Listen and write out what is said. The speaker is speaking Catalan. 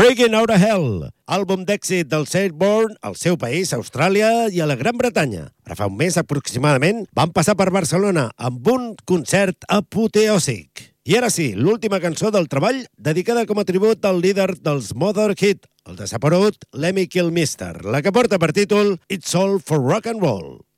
Begging Out of Hell, àlbum d'èxit del Sailborn al seu país, Austràlia i a la Gran Bretanya. Ara fa un mes aproximadament van passar per Barcelona amb un concert apoteòsic. I ara sí, l'última cançó del treball dedicada com a tribut al líder dels Motörhead, el desaparegut Lemmy Kilmister, la que porta per títol It's All for Rock and Roll.